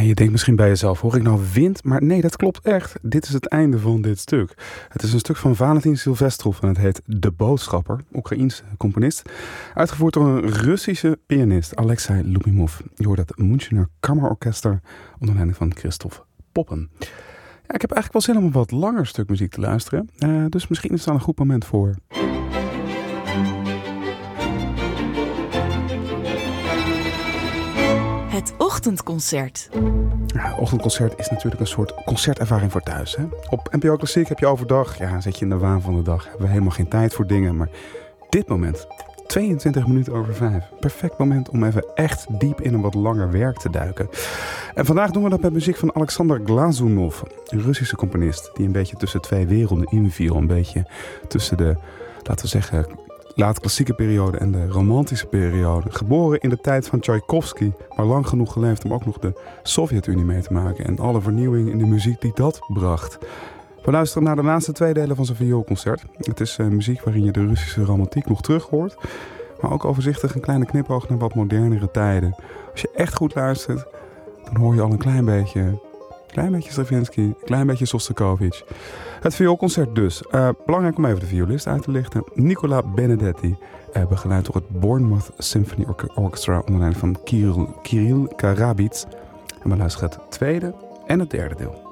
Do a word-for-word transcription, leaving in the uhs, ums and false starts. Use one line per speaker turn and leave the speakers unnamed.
je denkt misschien bij jezelf, hoor ik nou wind? Maar nee, dat klopt echt. Dit is het einde van dit stuk. Het is een stuk van Valentin Silvestrov en het heet De Boodschapper, Oekraïense componist. Uitgevoerd door een Russische pianist, Alexei Lubimov. Je hoort het Münchener Kammerorkester onder leiding van Christoph Poppen. Ja, ik heb eigenlijk wel zin om een wat langer stuk muziek te luisteren. Uh, dus misschien is het dan een goed moment voor...
Het ochtendconcert.
Ja, ochtendconcert is natuurlijk een soort concertervaring voor thuis. Hè? Op N P O Klassiek heb je overdag, ja, zit je in de waan van de dag. Hebben we helemaal geen tijd voor dingen. Maar dit moment, tweeëntwintig minuten over vijf. Perfect moment om even echt diep in een wat langer werk te duiken. En vandaag doen we dat met muziek van Alexander Glazunov. Een Russische componist die een beetje tussen twee werelden inviel. Een beetje tussen de, laten we zeggen... laat-klassieke periode en de romantische periode. Geboren in de tijd van Tchaikovsky, maar lang genoeg geleefd om ook nog de Sovjet-Unie mee te maken en alle vernieuwing in de muziek die dat bracht. We luisteren naar de laatste twee delen van zijn vioolconcert. Het is uh, muziek waarin je de Russische romantiek nog terug hoort, maar ook overzichtig een kleine knipoog naar wat modernere tijden. Als je echt goed luistert, dan hoor je al een klein beetje... Klein beetje Stravinsky, een klein beetje Sostakovich. Het vioolconcert dus. Uh, belangrijk om even de violist uit te lichten. Nicola Benedetti, uh, begeleid door het Bournemouth Symphony Orchestra onder leiding van Kirill, Kirill Karabits. En we luisteren het tweede en het derde deel.